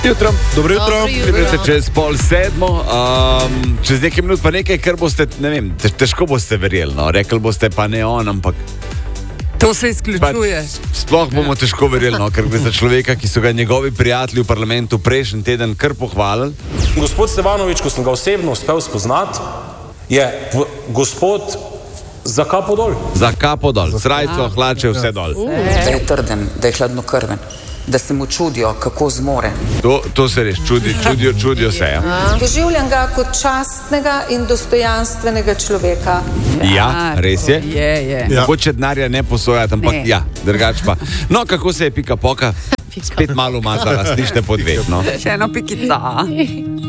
Jutro. Dobro jutro. Pridete čez 6:30. Čez nekaj minut pa nekaj, kar boste, ne vem, težko boste verjeli. No. Rekli boste pa ne on, ampak to se izključuje. Sploh bomo težko verjeli, no, ker gre za človeka, ki so ga njegovi prijatelji v parlamentu prejšnji teden kar pohvalili. Gospod Stevanovič, ko sem ga osebno uspel spoznati, je gospod za kapo dol. Za kapo dol, srajco, hlače, vse dol. Da je trden, da je hladnokrven, da se mu čudijo, kako zmore. To se res čudijo se. Ja. Doživljam ga kot častnega in dostojanstvenega človeka. Ja, res je. Je. Mogoče denarja ne posojati, ampak Ne. ja, drugač pa. No, kako se je Pika Poka spet malo umazala, slište po dveh, no. Še eno pikica.